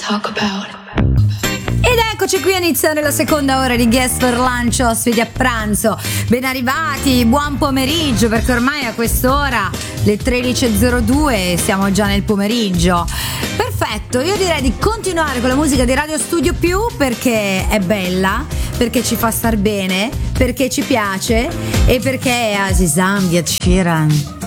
Ed eccoci qui a iniziare la seconda ora di Guest for Lunch, ospiti a pranzo. Ben arrivati, buon pomeriggio, perché ormai a quest'ora, le 13.02, siamo già nel pomeriggio. Perfetto, io direi di continuare con la musica di Radio Studio Più, perché è bella, perché ci fa star bene, perché ci piace e perché è Azizam di Ed Sheeran.